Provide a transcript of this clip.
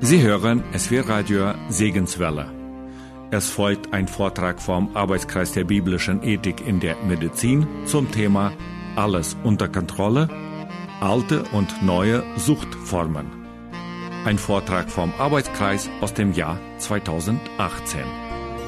Sie hören SWR Radio Segenswelle. Es folgt ein Vortrag vom Arbeitskreis der biblischen Ethik in der Medizin zum Thema Alles unter Kontrolle, alte und neue Suchtformen. Ein Vortrag vom Arbeitskreis aus dem Jahr 2018.